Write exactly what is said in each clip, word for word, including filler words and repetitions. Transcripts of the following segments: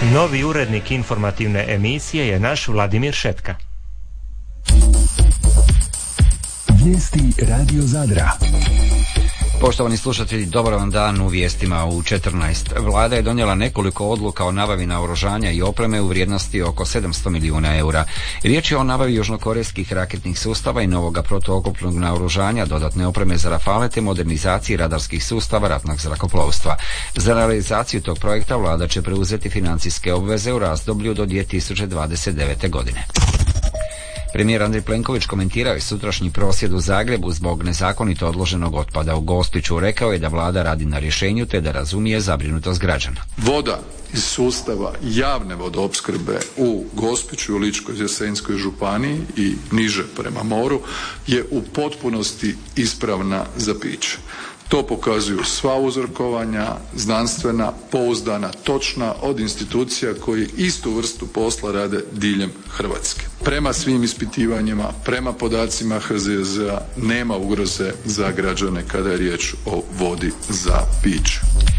Novi urednik informativne emisije je naš Vladimir Šetka. Vijesti Radio Zadra. Poštovani slušatelji, dobar vam dan u vijestima u četrnaest. Vlada je donijela nekoliko odluka o nabavi naoružanja i opreme u vrijednosti oko sedamsto milijuna eura. Riječ je o nabavi južnokorejskih raketnih sustava i novoga protuoklopnog naoružanja, dodatne opreme za Rafale te modernizaciji radarskih sustava ratnog zrakoplovstva. Za realizaciju tog projekta vlada će preuzeti financijske obveze u razdoblju do dvije tisuće dvadeset devete. godine. Premijer Andrej Plenković komentirao je sutrašnji prosvjed u Zagrebu zbog nezakonito odloženog otpada u Gospiću. Rekao je da vlada radi na rješenju te da razumije zabrinutost građana. Voda iz sustava javne vodoopskrbe u Gospiću i u Ličko-senjskoj županiji i niže prema moru je u potpunosti ispravna za piće. To pokazuju sva uzorkovanja, znanstvena, pouzdana, točna od institucija koji istu vrstu posla rade diljem Hrvatske. Prema svim ispitivanjima, prema podacima H Z Z A nema ugroze za građane kada je riječ o vodi za piće.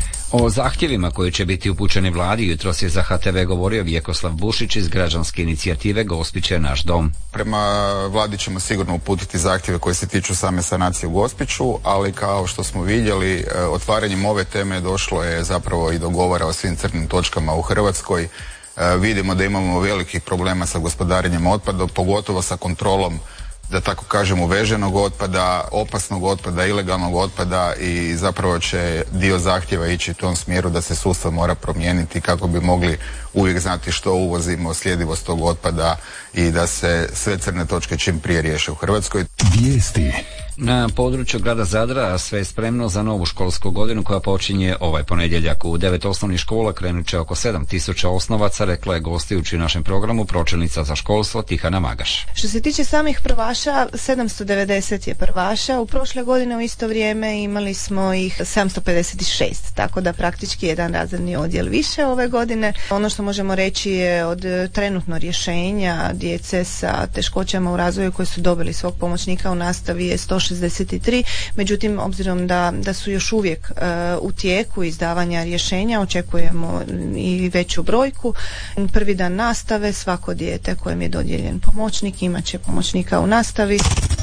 O zahtjevima koji će biti upućeni vladi jutros je za H T V govorio Vjekoslav Bušić iz građanske inicijative Gospić je naš dom. Prema vladi ćemo sigurno uputiti zahtjeve koji se tiču same sanacije u Gospiću, ali kao što smo vidjeli, otvaranjem ove teme došlo je zapravo i do govora o svim crnim točkama u Hrvatskoj. Vidimo da imamo velikih problema sa gospodarenjem otpada, pogotovo sa kontrolom, da tako kažem, uveženog otpada, opasnog otpada, ilegalnog otpada i zapravo će dio zahtjeva ići u tom smjeru da se sustav mora promijeniti kako bi mogli uvijek znati što uvozimo, sljedivost tog otpada i da se sve crne točke čim prije riješe u Hrvatskoj. Vijesti. Na području grada Zadra sve je spremno za novu školsku godinu koja počinje ovaj ponedjeljak. U devet osnovnih škola krenut će oko sedam tisuća osnovaca, rekla je gostujući u našem programu pročelnica za školstvo Tihana Magaš. Što se tiče samih prvaša, sedamsto devedeset je prvaša. U prošle godine u isto vrijeme imali smo ih sedamsto pedeset šest, tako da praktički jedan razredni odjel više ove godine. Ono što možemo reći je od trenutno rješenja djece sa teškoćama u razvoju koji su dobili svog pomoćnika u nastavi je sto šezdeset tri, međutim obzirom da, da su još uvijek uh, u tijeku izdavanja rješenja, očekujemo i veću brojku. Prvi dan nastave, svako dijete kojem je dodijeljen pomoćnik imat će pomoćnika u nastavi.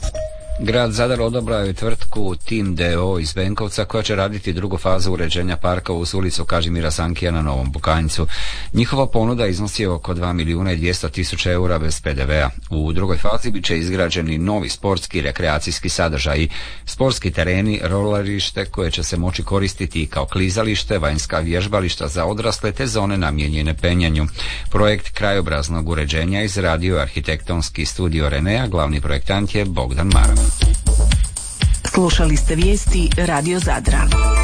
Grad Zadar odabrao je tvrtku Tim d o o iz Benkovca koja će raditi drugu fazu uređenja parka uz ulicu Kažimira Sankija na Novom Bukanjcu. Njihova ponuda iznosi oko dva milijuna i dvjesto tisuća eura bez P D V a. U drugoj fazi bit će izgrađeni novi sportski i rekreacijski sadržaji, sportski tereni, rolerište koje će se moći koristiti kao klizalište, vanjska vježbališta za odrasle te zone namijenjene penjanju. Projekt krajobraznog uređenja izradio je arhitektonski studio Renea, glavni projektant je Bogdan Marav. Slušali ste vijesti Radio Zadra.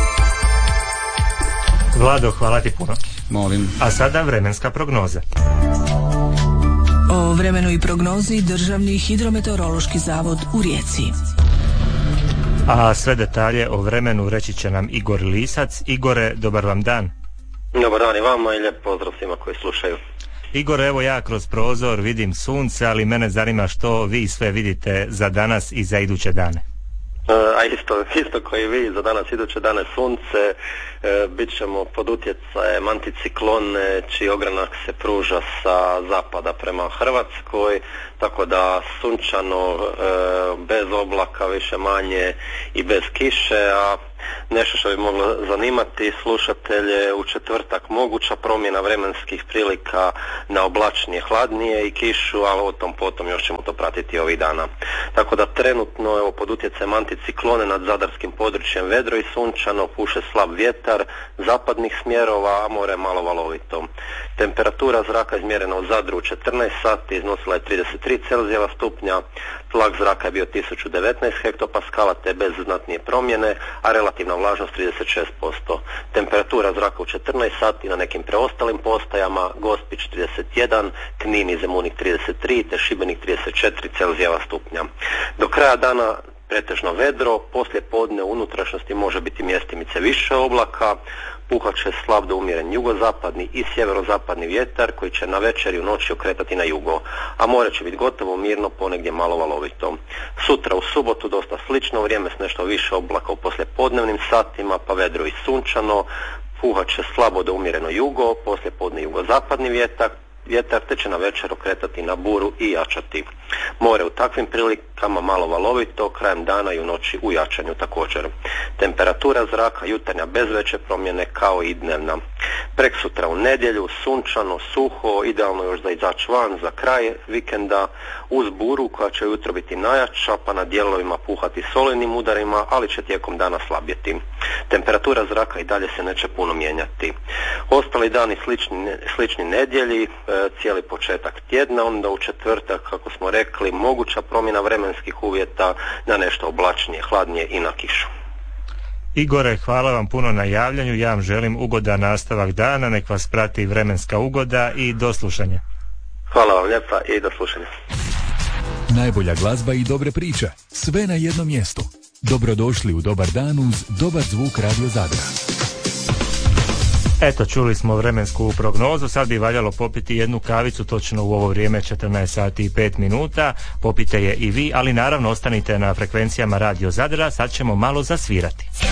Vlado, hvala ti puno. Molim. A sada vremenska prognoza. O vremenu i prognozi Državni hidrometeorološki zavod u Rijeci. A sve detalje o vremenu reći će nam Igor Lisac. Igore, dobar vam dan. Dobar dan i vama i lijep pozdrav svima koji slušaju. Igor, evo ja kroz prozor vidim sunce, ali mene zanima što vi sve vidite za danas i za iduće dane. A isto, isto koji vi, za danas iduće dane sunce, e, bit ćemo pod utjecajem anticiklone čiji ogranak se pruža sa zapada prema Hrvatskoj, tako da sunčano, e, bez oblaka, više manje i bez kiše, a nešto što bi moglo zanimati slušatelje, u četvrtak moguća promjena vremenskih prilika na oblačnije, hladnije i kišu, ali o tom potom još ćemo to pratiti ovih dana. Tako da trenutno evo, pod utjecajem anticiklone nad zadarskim područjem vedro i sunčano, puše slab vjetar zapadnih smjerova, a more malo valovito. Temperatura zraka izmjerena u Zadru u četrnaest sati iznosila je trideset tri Celzijeva stupnja, tlak zraka je bio tisuću devetnaest hektopaskala te bez znatnije promjene, a relativna vlažnost trideset šest posto. Temperatura zraka u četrnaest sati na nekim preostalim postajama, Gospić trideset jedan, Knin i Zemunik trideset tri te Šibenik trideset četiri Celzijeva stupnja. Do kraja dana pretežno vedro, poslije podne u unutrašnjosti može biti mjestimice više oblaka, puhat će slab do umjeren jugozapadni i sjeverozapadni vjetar koji će na večer i u noći okretati na jugo, a more će biti gotovo mirno, ponegdje malo valovito. Sutra u subotu dosta slično vrijeme s nešto više oblaka u poslijepodnevnim satima, pa vedro i sunčano, puhat će slabo do umjereno jugo, poslije podne jugozapadni vjetar, vjetar te će na večer okretati na buru i jačati. More u takvim prilikama malo valovito, krajem dana i u noći u jačanju također. Temperatura zraka jutarnja bez veće promjene kao i dnevna. Preksutra u nedjelju sunčano, suho, idealno još za izaći van za kraj vikenda uz buru koja će jutro biti najjača pa na dijelovima puhati solenim udarima, ali će tijekom dana slabjeti. Temperatura zraka i dalje se neće puno mijenjati. Ostali dani slični, slični nedjelji, e, cijeli početak tjedna, onda u četvrtak, kako smo rekli, moguća promjena vremenskih uvjeta na nešto oblačnije, hladnije i na kišu. Igore, hvala vam puno na javljanju, ja vam želim ugodan nastavak dana, nek vas prati vremenska ugoda i do slušanja. Hvala vam lijepa i do slušanja. Najbolja glazba i dobre priče, sve na jednom mjestu. Dobrodošli u Dobar dan uz Dobar zvuk Radio Zadra. Eto, čuli smo vremensku prognozu, sad bi valjalo popiti jednu kavicu točno u ovo vrijeme, četrnaest sati i pet minuta, popite je i vi, ali naravno ostanite na frekvencijama Radio Zadra, sad ćemo malo zasvirati.